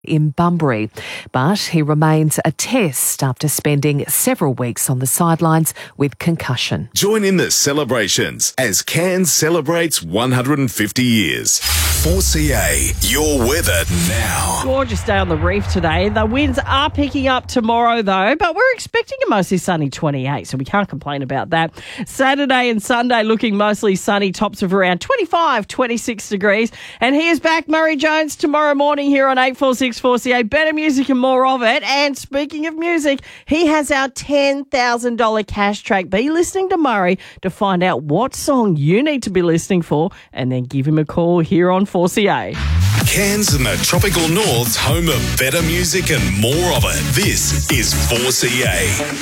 in Bunbury, but he remains a test after spending several weeks on the sidelines with concussion. Join in the celebrations as Cairns celebrates 150 years. 4CA, your weather now. Gorgeous day on the reef today. The winds are picking up tomorrow though, but we're expecting a mostly sunny 28, so we can't complain about that. Saturday and Sunday looking mostly sunny, tops of around 25, 26 degrees. And he is back, Murray Jones, tomorrow morning here on 846 4CA. Better music and more of it. And speaking of music, he has our $10,000 cash track. Be listening to Murray to find out what song you need to be listening for and then give him a call here on 4CA. Cairns and the tropical north's home of better music and more of it. This is 4CA.